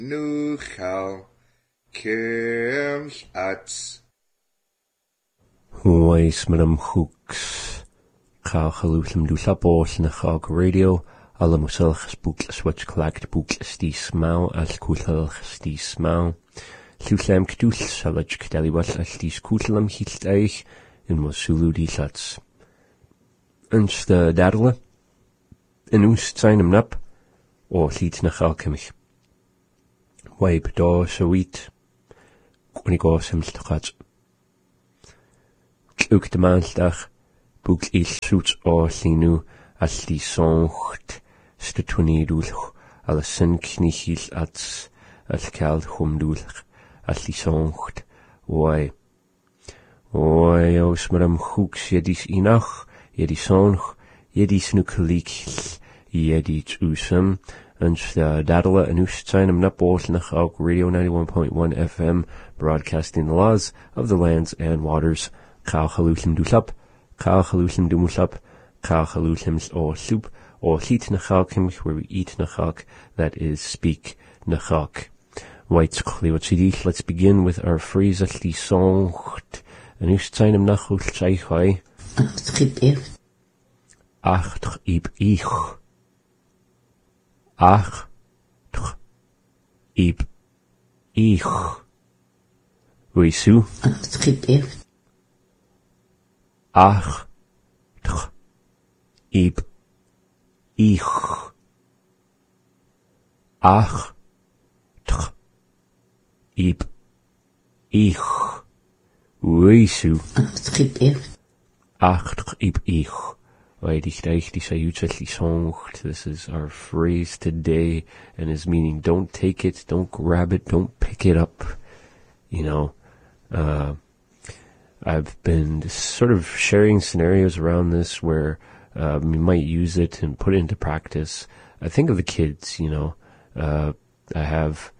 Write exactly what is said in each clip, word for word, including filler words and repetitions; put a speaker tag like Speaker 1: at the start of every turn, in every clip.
Speaker 1: Nuchal Kirch Ats
Speaker 2: Huais Madam Hooks Kauchaluthm Dula Bosch na Chog Radio Alla Muselch Spookl Switch Collect Bookl Stee Smau Al Kutlch Stee Smau Lutlam Kdul Salaj Kdaliwal Al Stee Kutlam Hilt Eich in Mosulu Di Lats Uns de Dadle in Oest zijn nap o Lied na Chalkemich Waib do Sawit Kwnigo Simstlachats Ook de maandag boek is zoets oorlinu als die zongt stutuniedulch alles zijn knichil als als keld humdulch als die zongt woi woi os maram hoeks jedis inach jedis zongt jedis nukelik jedis usum ons de dadele en oest zijn hem napoortnach ook Radio ninety-one point one F M broadcasting the laws of the lands and waters Kauchalutlim Dulap, Kauchalutlim Dumulap, Kauchalutlims or soup, or heat nachalkim, where we eat nachalk, that is speak nachalk. White Kliwachidich, let's begin with our phrase at the song. And Ustainem Nachul Chaichai. Acht ib ich. Acht ib ich. Wisu. Ach, tch, ib, ich. Ach, tch, ib, ich. Weesu. Ach, tch, ib, ich. Right, ich dacht, ich sayuchli song. This is our phrase today, and is meaning don't take it, don't grab it, don't pick it up. You know, uh, I've been sort of sharing scenarios around this where um, you might use it and put it into practice. I think of the kids, you know. Uh, I have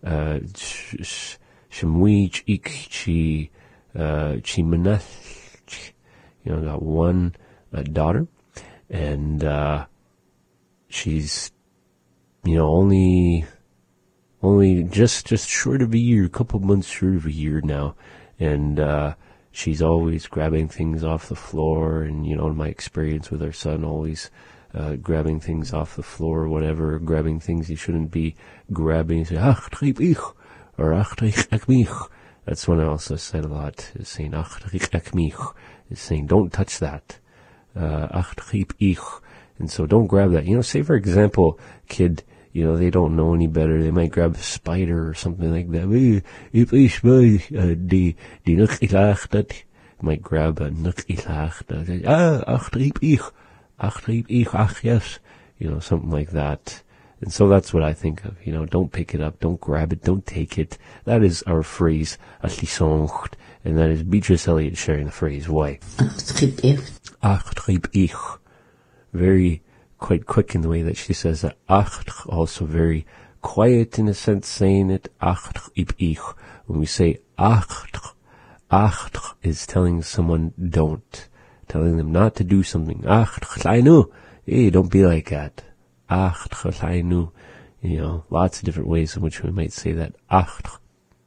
Speaker 2: Shemwij Ik Chi Chimaneth. You know, I got one uh, daughter, and uh, she's, you know, only only just just short of a year, a couple months short of a year now, and uh, she's always grabbing things off the floor, and, you know, in my experience with our son, always uh, grabbing things off the floor or whatever, grabbing things he shouldn't be grabbing. Say, ach, trieb ich, or ach, trieb ek mich. That's one I also said a lot, is saying, ach, trieb ek mich, is saying, don't touch that. Uh, ach, trieb ich. And so don't grab that. You know, say, for example, kid, you know, they don't know any better. They might grab a spider or something like that. If ich may, die, die nuk ilach dat. Might grab a nuk ilach dat. Ah, ach, trieb ich. Ach, trieb ich. Ach, yes. You know, something like that. And so that's what I think of. You know, don't pick it up. Don't grab it. Don't take it. That is our phrase, as die songt. And that is Beatrice Eliot sharing the phrase, why? Ach, trieb ich. Ach, trieb ich. Very quite quick in the way that she says that. Ach, also very quiet in a sense, saying it. Ach, ib ich. When we say ach, ach is telling someone don't, telling them not to do something. Ach, kleinu, hey, don't be like that. Ach, kleinu, you know, lots of different ways in which we might say that. Ach,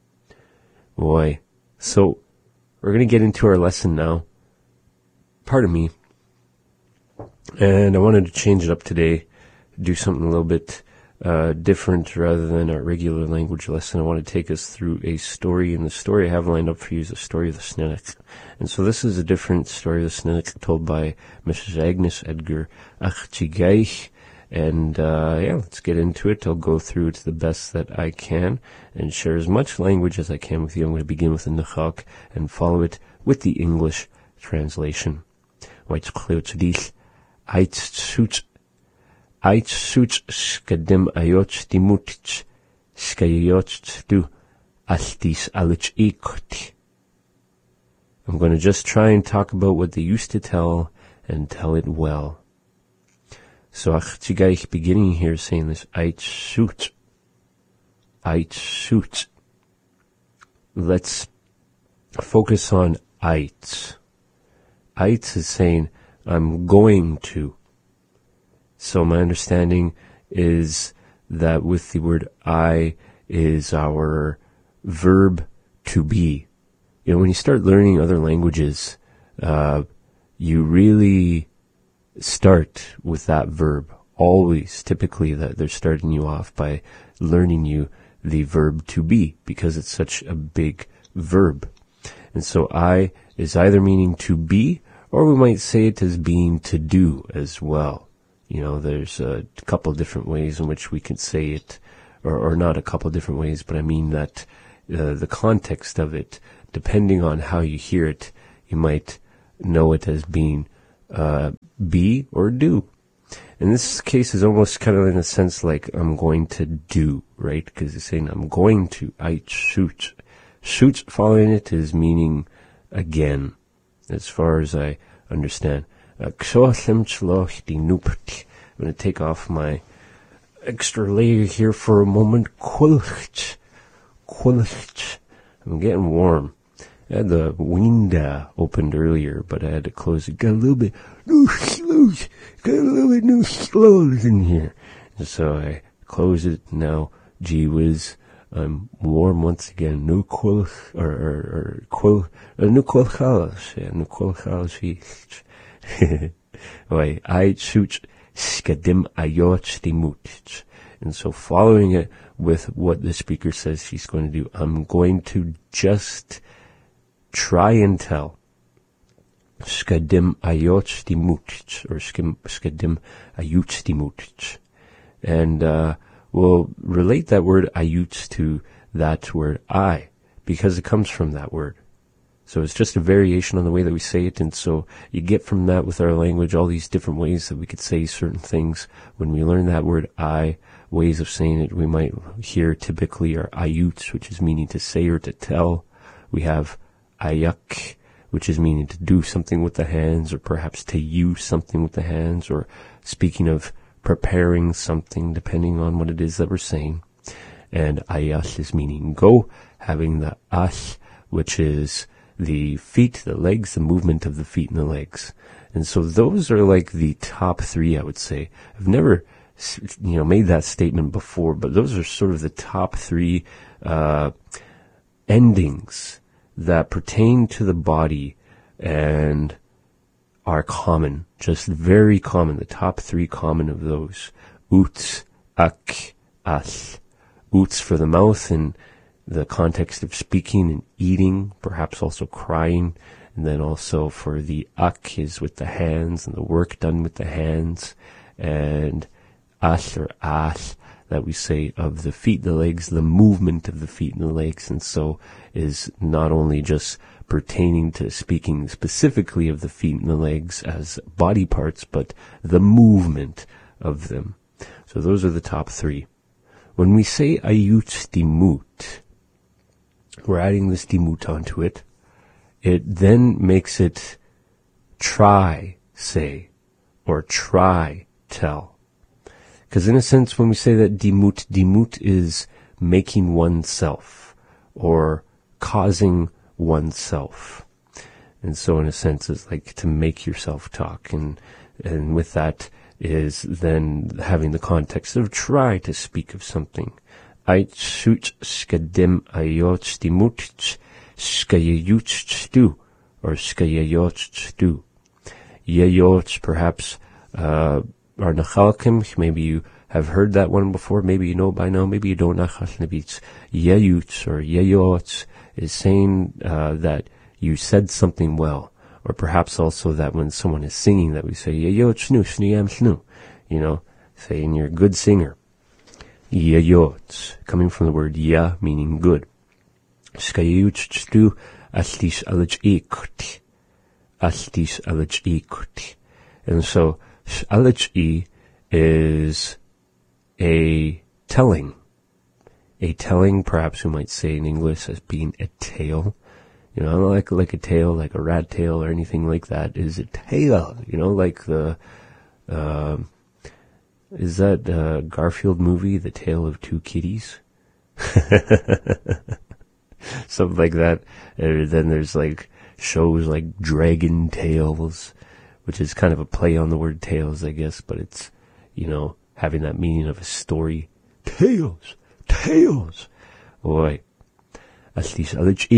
Speaker 2: boy. So we're gonna get into our lesson now. Pardon me. And I wanted to change it up today, do something a little bit uh, different rather than our regular language lesson. I want to take us through a story, and the story I have lined up for you is the story of the Snennick. And so this is a different story of the Snennick told by Missus Agnes Edgar Achchigaich. And uh, yeah, let's get into it. I'll go through it to the best that I can and share as much language as I can with you. I'm going to begin with the Nachak and follow it with the English translation. Ait suits, ait suits skadem ayot dimutich, skayot du altis alich ikot. I'm going to just try and talk about what they used to tell and tell it well. So achtigaich beginning here saying this, ait suits, ait suits. Let's focus on ait. Ait is saying, I'm going to. So my understanding is that with the word I, is our verb to be. You know, when you start learning other languages, uh, you really start with that verb. Always, typically, that they're starting you off by learning you the verb to be, because it's such a big verb. And so I is either meaning to be, or we might say it as being to do as well. You know, there's a couple different ways in which we can say it, or, or not a couple different ways, but I mean that uh, the context of it, depending on how you hear it, you might know it as being uh, be or do. In this case, is almost kind of in a sense like I'm going to do, right? Because it's saying I'm going to. I shoot. Shoot following it is meaning again, as far as I understand. I'm going to take off my extra layer here for a moment. I'm getting warm. I had the window opened earlier, but I had to close it. Got a little bit, no slows, got a little bit no slows in here. And so I close it now. Gee whiz, I'm warm once again. No quil, or, or, or quil, uh, no quil chalas, yeah, no quil chalas. Why, I shoot skadim ayot stimut. And so following it with what the speaker says she's going to do, I'm going to just try and tell. Skadim ayot stimut, or skadim ayut stimut. And, uh, we'll relate that word ayut to that word I, because it comes from that word. So it's just a variation on the way that we say it, and so you get from that with our language all these different ways that we could say certain things. When we learn that word I, ways of saying it we might hear typically are ayut, which is meaning to say or to tell. We have ayak, which is meaning to do something with the hands, or perhaps to use something with the hands, or speaking of preparing something, depending on what it is that we're saying. And ayas is meaning go, having the as, which is the feet, the legs, the movement of the feet and the legs. And so those are like the top three, I would say. I've never, you know, made that statement before, but those are sort of the top three uh, endings that pertain to the body and are common, just very common. The top three common of those: uts, ak, as. Uts for the mouth in the context of speaking and eating, perhaps also crying, and then also for the ak is with the hands and the work done with the hands, and as or as that we say of the feet, the legs, the movement of the feet and the legs, and so is not only just pertaining to speaking specifically of the feet and the legs as body parts, but the movement of them. So those are the top three. When we say ayut stimut, we're adding the stimut onto it. It then makes it try say, or try tell. Because in a sense, when we say that dimut, dimut is making oneself, or causing oneself. And so in a sense, it's like to make yourself talk. And, and with that is then having the context of try to speak of something. Ait sut skadim ayot stimut skayayut stu, or skayayot stu. Yayot, perhaps, uh, are nachalkim. Maybe you have heard that one before. Maybe you know it by now. Maybe you don't. Nachal, maybe it's yayut or yayot is saying uh, that you said something well. Or perhaps also that when someone is singing, that we say yayot shnu shniyam shnu. You know, saying you're a good singer. Yayot, coming from the word ya, meaning good. Skayayut stu astis alach ikut. Astis alach ikut. And so alach is a telling. A telling, perhaps we might say in English as being a tale. You know, like like a tale, like a rat tail or anything like that is a tale. You know, like the, uh, is that uh, Garfield movie, The Tale of Two Kitties? Something like that. And then there's like shows like Dragon Tales, which is kind of a play on the word tales, I guess, but it's, you know, having that meaning of a story. Tales, tales. Oi. At least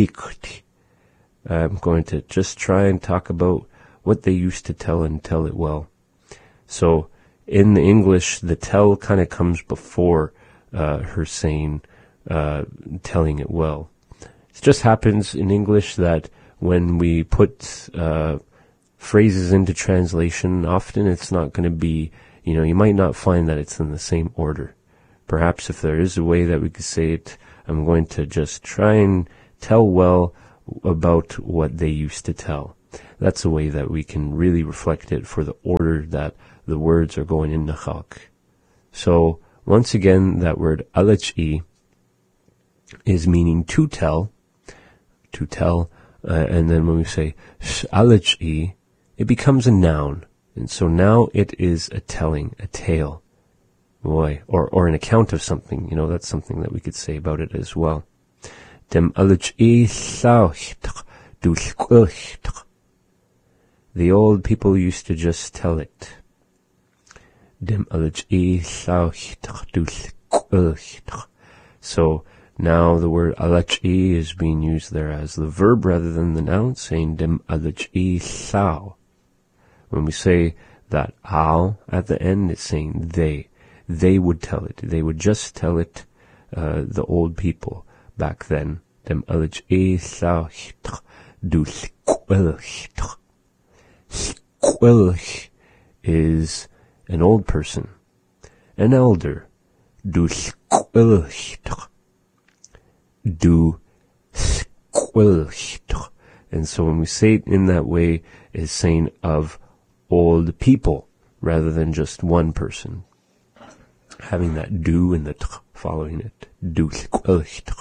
Speaker 2: I'm going to just try and talk about what they used to tell and tell it well. So, in the English, the tell kind of comes before uh, her saying, uh, telling it well. It just happens in English that when we put uh, phrases into translation, often it's not going to be, you know, you might not find that it's in the same order. Perhaps if there is a way that we could say it, I'm going to just try and tell well about what they used to tell. That's a way that we can really reflect it for the order that the words are going in Nachalk. So, once again, that word alach'i is meaning to tell, to tell, uh, and then when we say alach'i, it becomes a noun. And so now it is a telling, a tale, boy, or, or an account of something. You know, that's something that we could say about it as well. Dem alach'i saucht du squilcht. The old people used to just tell it. Dem alach'i saucht du squilcht. So now the word alach'i is being used there as the verb rather than the noun, saying dem alach'i sau. When we say that al at the end, it's saying they. They would tell it. They would just tell it, uh, the old people back then. Dem alach'i saucht du squilcht. Squilch is an old person, an elder. Du squilcht. Du squilcht. And so when we say it in that way, it's saying of old people rather than just one person. Having that du and the t following it. Du squilcht.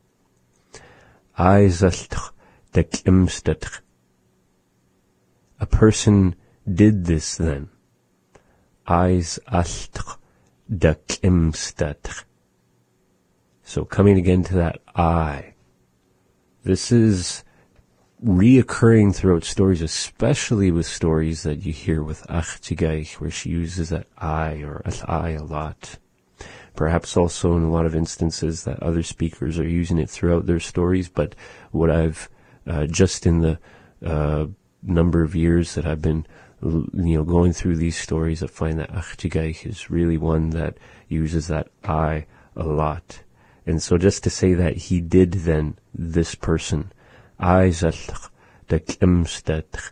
Speaker 2: Eisalt de kimstat. A person did this then. Eis alt de kimstat. So coming again to that I. This is reoccurring throughout stories, especially with stories that you hear with Achtigaich, where she uses that I or I a lot. Perhaps also in a lot of instances that other speakers are using it throughout their stories, but what I've, uh, just in the, uh, number of years that I've been, you know, going through these stories, I find that Achtigaich is really one that uses that I a lot. And so just to say that he did then, this person, Eisalt de kimstat.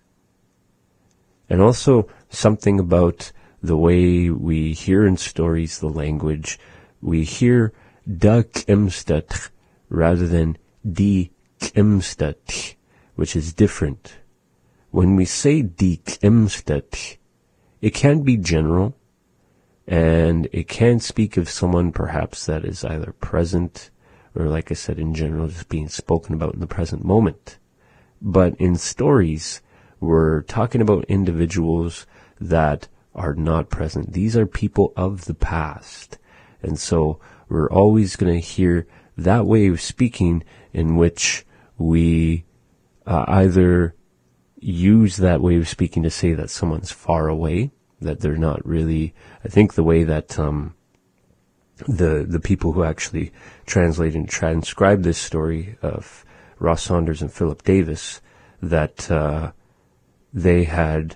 Speaker 2: And also something about the way we hear in stories, the language, we hear da kimstat rather than die kimstat, which is different. When we say die kimstat, it can be general, and it can speak of someone perhaps that is either present or, like I said, in general, just being spoken about in the present moment. But in stories, we're talking about individuals that are not present. These are people of the past. And so we're always going to hear that way of speaking in which we uh, either use that way of speaking to say that someone's far away, that they're not really, I think the way that um, the the people who actually translate and transcribe this story of Ross Saunders and Philip Davis, that uh, they had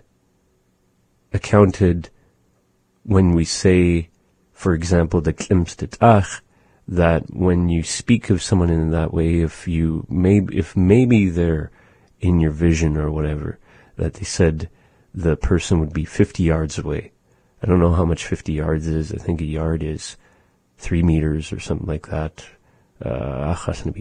Speaker 2: accounted when we say, for example, the klimstet ach, that when you speak of someone in that way, if you maybe if maybe they're in your vision or whatever, that they said the person would be fifty yards away. I don't know how much fifty yards is. I think a yard is three meters or something like that. Uh,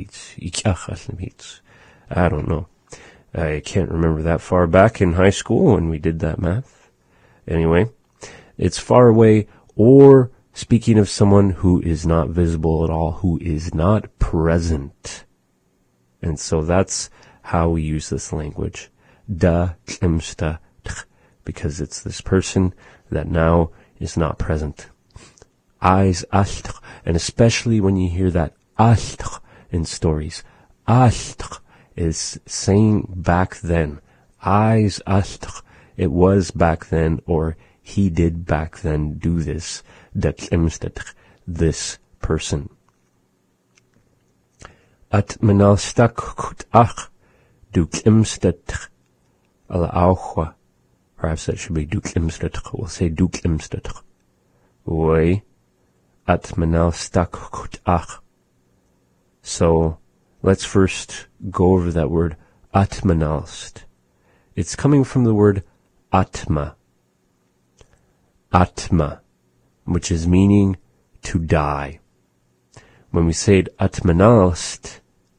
Speaker 2: I don't know. I can't remember that far back in high school when we did that math. Anyway, it's far away, or speaking of someone who is not visible at all, who is not present. And so that's how we use this language. Da klimsta, because it's this person that now is not present. Eyes asht, and especially when you hear that asht in stories, asht is saying back then. Eyes asht, it was back then, or he did back then do this. Da klimsta, this person. At manal stak ach du klimstet ala auchwa. Perhaps that should be du klimstet. We'll say du klimstet. Way at manal stak ach. So let's first go over that word atmanalst. It's coming from the word atma. Atma, which is meaning to die. When we say it atmanalst,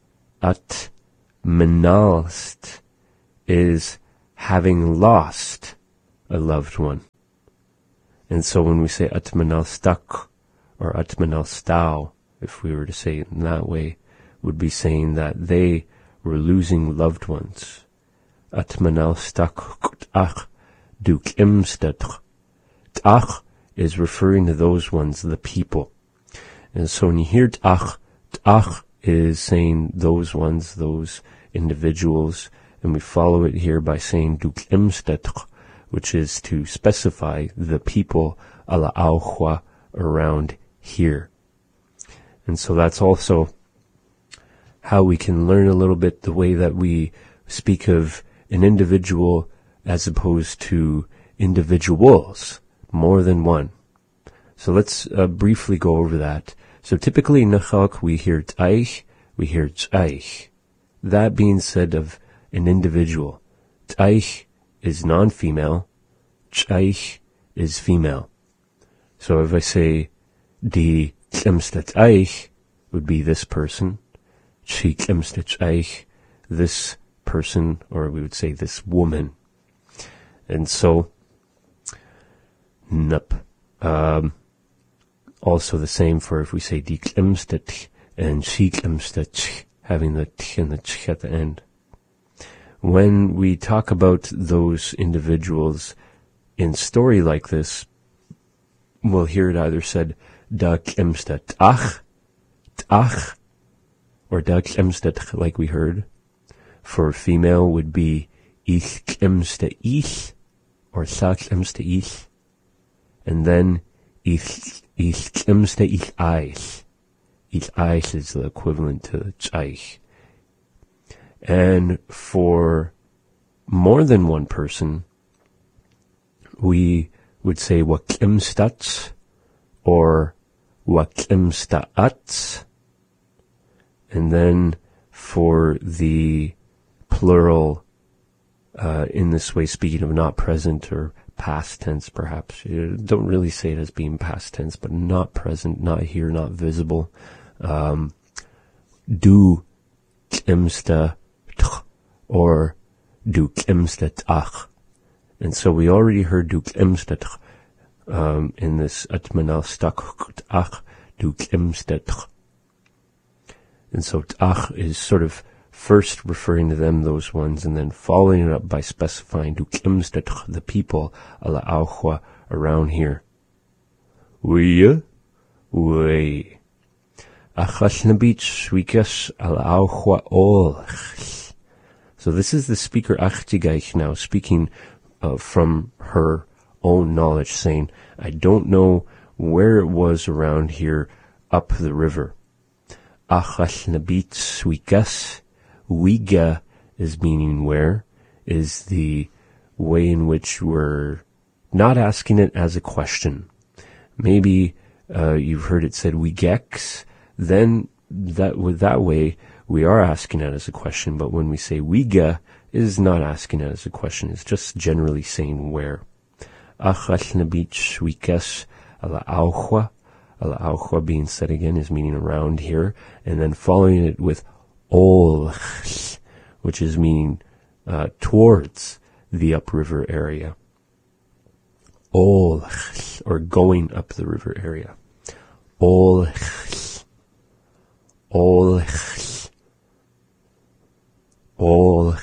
Speaker 2: atmanalst is having lost a loved one. And so when we say atmanalstak or atmanalstau, if we were to say it in that way, would be saying that they were losing loved ones. Atmanalstak ach du klimstet. T'ach is referring to those ones, the people. And so when you hear t'ach, t'ach is saying those ones, those individuals, and we follow it here by saying du klimstet, which is to specify the people ala auchwa around here. And so that's also how we can learn a little bit the way that we speak of an individual as opposed to individuals, more than one. So let's uh, briefly go over that. So typically in Nachalk we hear t'aich, we hear t'aich. That being said of an individual, t'aich is non-female, t'aich is female. So if I say die klimste t'aich would be this person, chi klimste t'aich, this person, or we would say this woman. And so nup. Um, also the same for if we say die klimste t and chi klimste ch, having the t and the ch at the end. When we talk about those individuals in story like this, we'll hear it either said da klimste t'ach, t'ach, or da klimste t, like we heard. For female would be ich klimste ich, or sa klimste ich. And then ich, ich klimste ich eich. Ich eich is the equivalent to t'aich. And for more than one person, we would say wa klimstats or wa klimstaats. And then for the plural, uh, in this way, speaking of not present or past tense, perhaps. You don't really say it as being past tense, but not present, not here, not visible. Um, du klimste t'ch or du klimste t'ach. And so we already heard du klimste t'ch um, in this atmanalstak t'ach, du klimste t'ch. And so t'ach is sort of first referring to them, those ones, and then following it up by specifying du klimste t'ch, the people ala auchwa around here. We, we. Achas nabich wikas ala auchwa ol. So this is the speaker Achtigaich now speaking uh, from her own knowledge, saying, I don't know where it was around here up the river. Achas nabich wikas. Wiga is meaning where, is the way in which we're not asking it as a question. Maybe uh, you've heard it said wigex, then that with that way we are asking it as a question, but when we say wiga, it is not asking it as a question, it's just generally saying where. Achal nabich wiges ala auchwa, ala auchwa being said again is meaning around here, and then following it with ol, which is meaning uh, towards the upriver area. Ol, or going up the river area. Ol, ol, ol,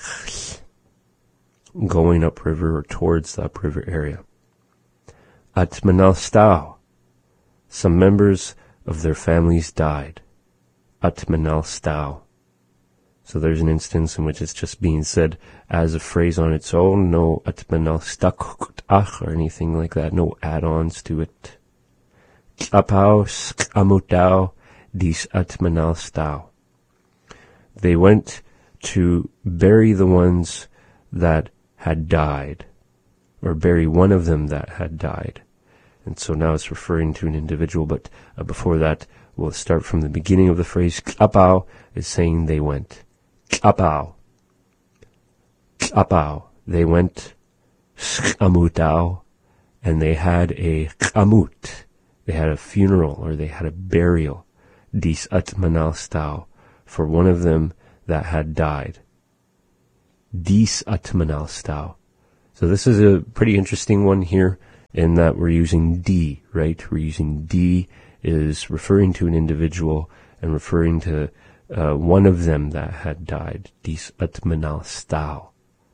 Speaker 2: going upriver or towards the upriver area. Atmanalstau, some members of their families died. Atmanalstau. So there's an instance in which it's just being said as a phrase on its own, no atmanalstak or anything like that, no add-ons to it. Klapau, skamutau, dis atmanalstau. they went to bury the ones that had died, or bury one of them that had died. And so now it's referring to an individual, but uh, before that, we'll start from the beginning of the phrase. K'apau is saying they went. K'apau. K'apau. They went. S'amutau. And they had a k'amut. They had a funeral, or they had a burial. Dis atmanalstau. For one of them that had died. Dis atmanalstau. So this is a pretty interesting one here, in that we're using D, right? We're using D is referring to an individual and referring to uh, one of them that had died. Dis atmanalstau.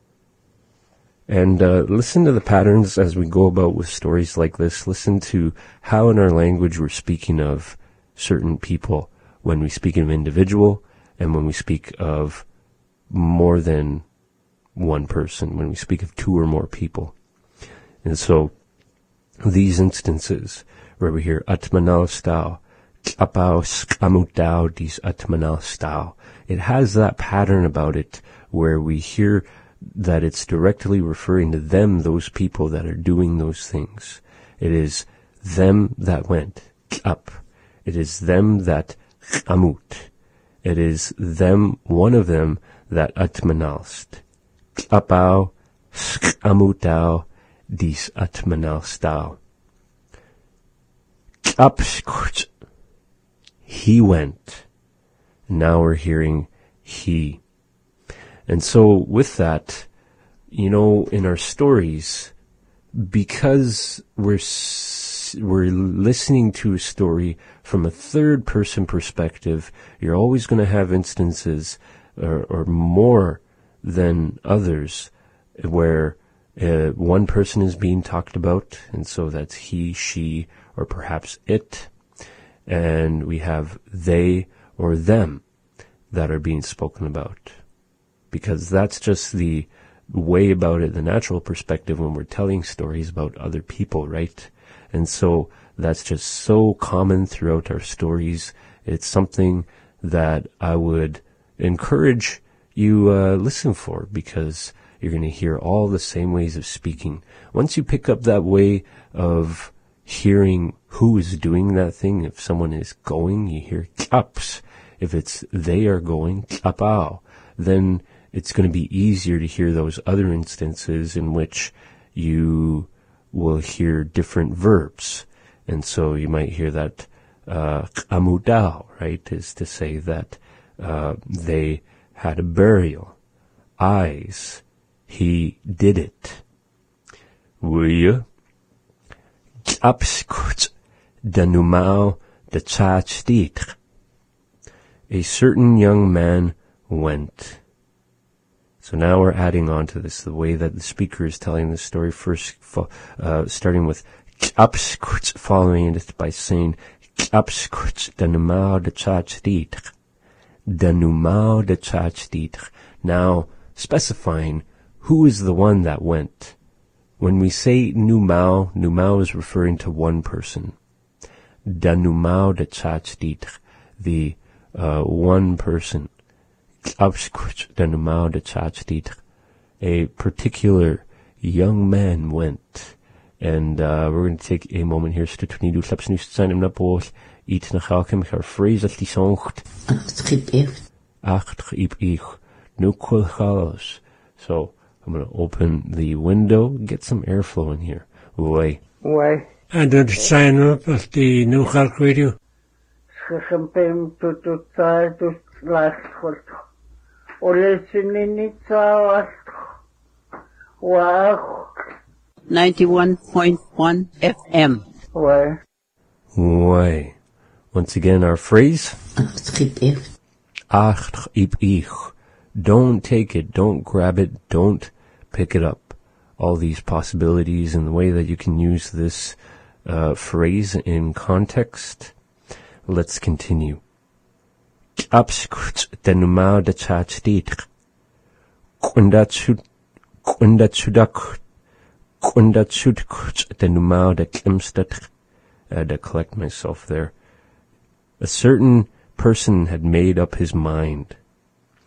Speaker 2: And uh, listen to the patterns as we go about with stories like this. Listen to how in our language we're speaking of certain people when we speak of individual and when we speak of more than one person, when we speak of two or more people. And so these instances where we hear atmanalstau, k'apau s'amutau dis atmanalstau, it has that pattern about it where we hear that it's directly referring to them, those people that are doing those things. It is them that went, k'ap. It is them that k'amut. It is them, one of them, that atmanalst. K'apau s'amutau dis atmanalstau. K'ap, he went. Now we're hearing he. And so with that, you know, in our stories, because we're we're listening to a story from a third person perspective, you're always going to have instances or, or more than others where uh, one person is being talked about, and so that's he, she, or perhaps it, and we have they or them that are being spoken about. Because that's just the way about it, the natural perspective when we're telling stories about other people, right? And so that's just so common throughout our stories. It's something that I would encourage you uh, listen for, because you're going to hear all the same ways of speaking. Once you pick up that way of hearing who is doing that thing, if someone is going, you hear k'aps. If it's they are going, k'apau. Then it's going to be easier to hear those other instances in which you will hear different verbs. And so you might hear that uh, k'amutau, right, is to say that uh, they had a burial. Eyes, he did it. Wuya, k'apskut danumau de tzatzdit. A certain young man went. So now we're adding on to this, the way that the speaker is telling the story, first uh, starting with k'apskut, following it by saying k'apskut danumau de tzatzdit. Danumau de tzatzdit. Now specifying who is the one that went. When we say numau, numau is referring to one person. Danumau de tzatzdit, the uh, one person. A particular young man went. And uh, we're going to take a moment here. So I'm going to open the window, get some airflow in here. Way.
Speaker 3: Way.
Speaker 4: And don't sign up at the New Hulk Radio.
Speaker 3: ninety-one point one F M.
Speaker 2: Way. Way. Once again, our phrase. Ach, ip ich. Don't take it, don't grab it, don't pick it up. All these possibilities and the way that you can use this uh, phrase in context. Let's continue. Abskut denumau de tzatzdit. Kundatsud kundatsudak kundatsudkut denumau de klimstat. I had to collect myself there. A certain person had made up his mind.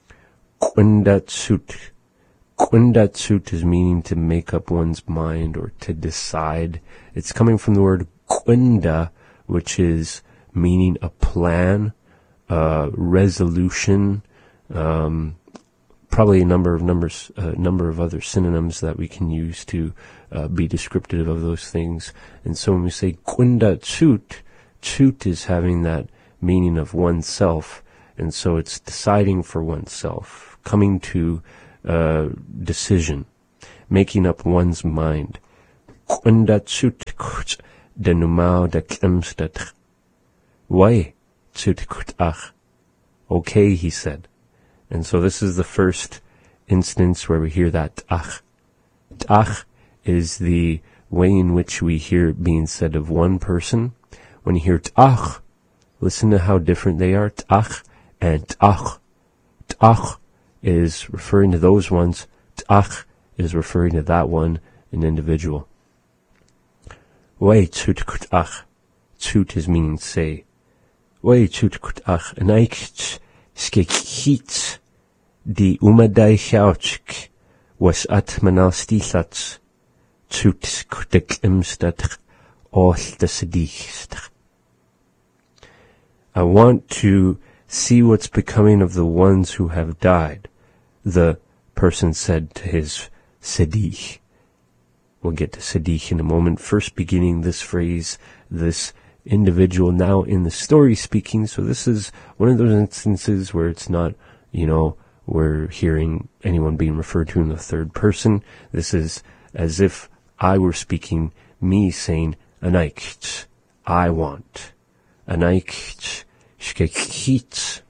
Speaker 2: Quindatsut. Quindatsut is meaning to make up one's mind or to decide. It's coming from the word quinda, which is meaning a plan, uh, resolution, um, probably a number of numbers, a uh, number of other synonyms that we can use to uh, be descriptive of those things. And so when we say quindatsut, tsut is having that meaning of oneself, and so it's deciding for oneself, coming to uh, decision, making up one's mind. Quindatsut denumau de klemstat. Why tsut ach? Okay, he said. And so this is the first instance where we hear that ach. Ach is the way in which we hear it being said of one person. When you hear t'ach, listen to how different they are. T'ach and t'ach. T'ach is referring to those ones. T'ach is referring to that one, an individual. Wei tsut kut'ach. Tsut is meaning say. Wei tsut kut'ach. Anaik skekit. Die umadai chauchk was atmanal stilats. Tsut kutek imstat. All the sedich. I want to see what's becoming of the ones who have died, the person said to his sedich. We'll get to sedich in a moment. First beginning this phrase, this individual now in the story speaking. So this is one of those instances where it's not, you know, we're hearing anyone being referred to in the third person. This is as if I were speaking, me saying, Anaik, I want. Anaik, shkekit,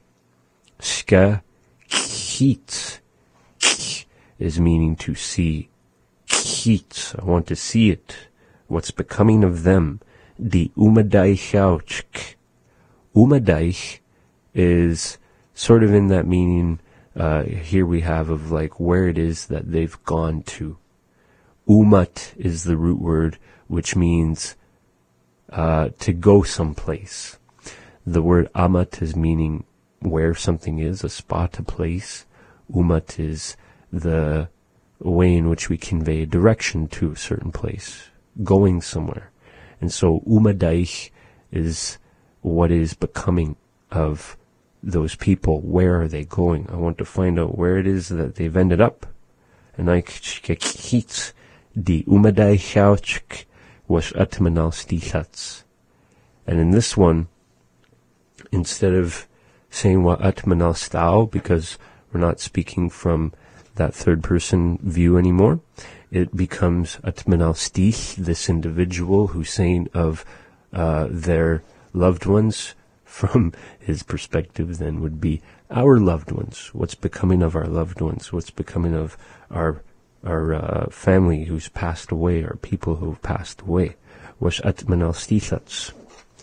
Speaker 2: shkekit, is meaning to see. Kit, I want to see it. What's becoming of them? Die umadaichauchk. Umadaich is sort of in that meaning, uh, here we have of like where it is that they've gone to. Umat is the root word, which means uh, to go someplace. The word amat is meaning where something is, a spot, a place. Umat is the way in which we convey direction to a certain place, going somewhere. And so umadaich is what is becoming of those people. Where are they going? I want to find out where it is that they've ended up. And I kikit die umadaichauchk was atmanal stilats. And in this one, instead of saying wa atmanal stau, because we're not speaking from that third person view anymore, it becomes atmanal stich, this individual who's saying of uh, their loved ones. From his perspective then would be our loved ones. What's becoming of our loved ones? What's becoming of our our uh, family who's passed away, our people who've passed away? Was atmanal stilats.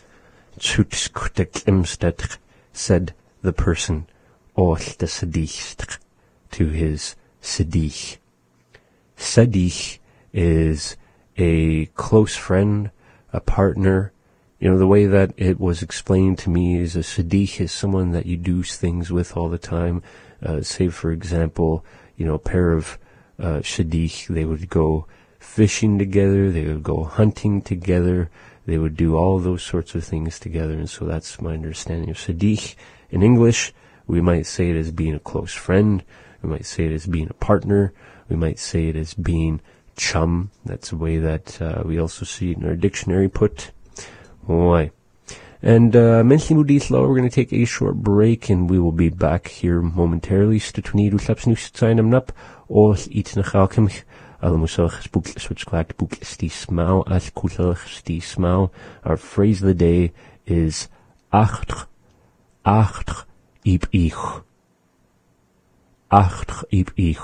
Speaker 2: Said the person, all the sedich, to his sedich. Sedich is a close friend, a partner. You know, the way that it was explained to me is a sedich is someone that you do things with all the time. Uh, say, for example, you know, a pair of uh, sedich, they would go fishing together, they would go hunting together, they would do all those sorts of things together. And so that's my understanding of sedich. In English, we might say it as being a close friend, we might say it as being a partner, we might say it as being chum. That's the way that uh, we also see it in our dictionary put. Why? And uh, mentioning Udisla, we're going to take a short break, and we will be back here momentarily. Stutuni du slaps nu zijn hem nap, of iets na galkem. Alle moeselg boek switch klaak boek sti smau as kuselg sti smau. Our phrase of the day is acht, acht ip ich, acht ip ich,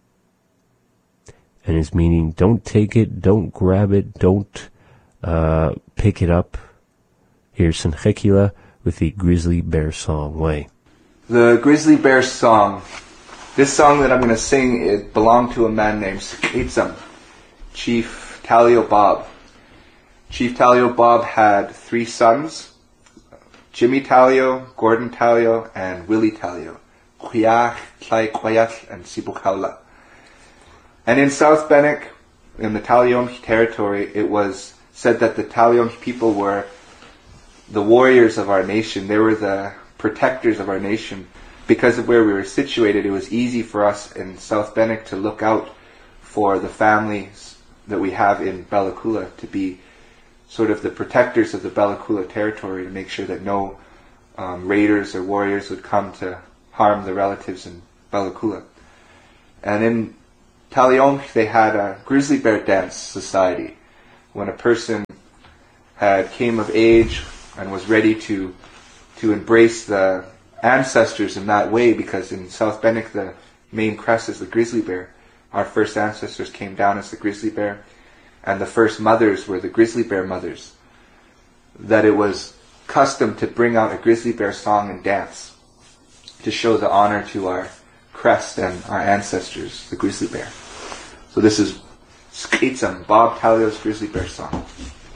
Speaker 2: and his meaning: don't take it, don't grab it, don't uh, pick it up. Here's Sanchekila with the Grizzly Bear Song. Way.
Speaker 1: The Grizzly Bear Song. This song that I'm going to sing, it belonged to a man named Skaitzum, Chief Talio Bob. Chief Talio Bob had three sons, Jimmy Talio, Gordon Talio, and Willie Talio. Kuyach, Tlai Kwayat, and Sibukhaula. And in South Bannock, in the Taliomki territory, it was said that the Taliomki people were the warriors of our nation. They were the protectors of our nation. Because of where we were situated, it was easy for us in South Bannock to look out for the families that we have in Bella Coola to be sort of the protectors of the Bella Coola territory, to make sure that no um, raiders or warriors would come to harm the relatives in Bella Coola. And in Taliomki, they had a grizzly bear dance society. When a person had came of age and was ready to to embrace the ancestors in that way, because in South Bannock the main crest is the grizzly bear. Our first ancestors came down as the grizzly bear, and the first mothers were the grizzly bear mothers. That it was custom to bring out a grizzly bear song and dance to show the honor to our crest and our ancestors, the grizzly bear. So this is Skitsam, Bob Talio's grizzly bear song.